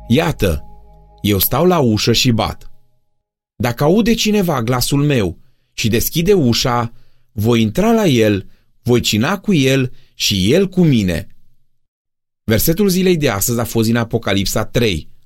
Iată, eu stau la ușă și bat. Dacă aude cineva glasul meu și deschide ușa, voi intra la el, voi cina cu el și el cu mine. Versetul zilei de astăzi a fost din Apocalipsa 3,